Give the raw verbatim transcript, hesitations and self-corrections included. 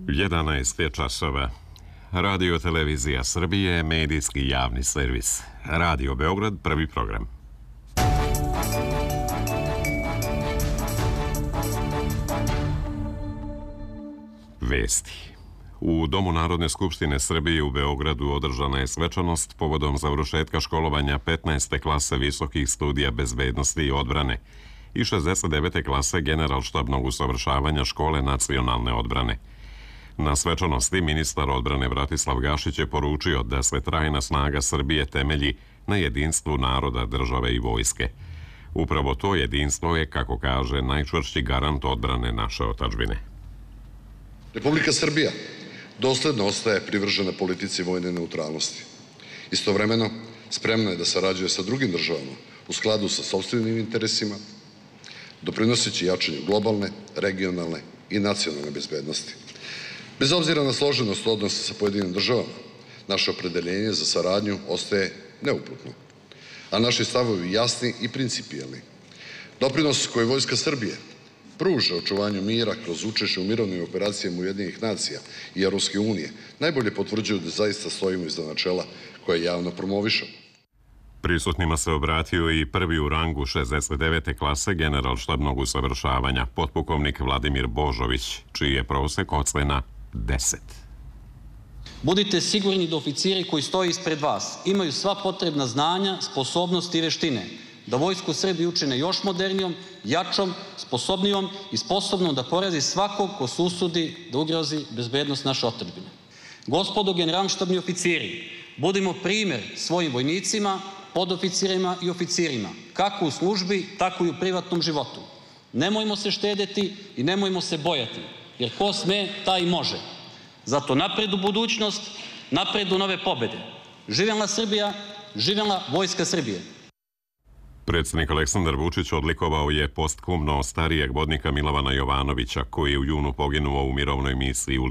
jedanaest je časova. Radio Televizija Srbije, medijski javni servis. Radio Beograd, prvi program. Vesti. U Domu Narodne skupštine Srbije u Beogradu održana je svečanost povodom završetka školovanja petnaeste klase visokih studija bezbednosti i odbrane i šezdeset devete klase generalštabnog usavršavanja škole nacionalne odbrane. Na svečanosti ministar odbrane Bratislav Gašić je poručio da se trajna snaga Srbije temelji na jedinstvu naroda, države i vojske. Upravo to jedinstvo je, kako kaže, najčvršći garant odbrane naše otadžbine. Republika Srbija dosledno ostaje privržena politici vojne neutralnosti. Istovremeno, spremna je da sarađuje sa drugim državama u skladu sa sopstvenim interesima, doprinoseći jačanju globalne, regionalne i nacionalne bezbednosti. Bez obzira na složenost odnosa sa pojedinim državama, naše opredeljenje za saradnju ostaje neuputno, a naši stavovi jasni i principijelni. Doprinos koji Vojska Srbije pruža očuvanju mira kroz učešće u mirovnim operacijama Ujedinjenih nacija i Evropske unije najbolje potvrđuju da zaista stojimo iza načela koje javno promovišemo. Prisutnima se obratio i prvi u rangu šezdeset devete klase generalštabnog usavršavanja, potpukovnik Vladimir Božović, čiji je prosek ocena deset. Budite sigurni da oficiri koji stoje ispred vas imaju sva potrebna znanja, sposobnosti i veštine, da Vojsku Srbije učine još modernijom, jačom, sposobnijom i sposobnom da porazi svakog ko se usudi da ugrozi bezbednost naše otadžbine. Gospodo generalštabni oficiri, budimo primer svojim vojnicima, podoficirima i oficirima, kako u službi, tako i u privatnom životu. Nemojmo se štedeti i nemojmo se bojati, jer ko sme, taj može. Zato napred u budućnost, napred u nove pobede. Živjela Srbija, živjela Vojska Srbije. Predsjednik Aleksandar Vučić odlikovao je postkumno starijeg vodnika Milovana Jovanovića, koji je u junu poginuo u mirovnoj misiji u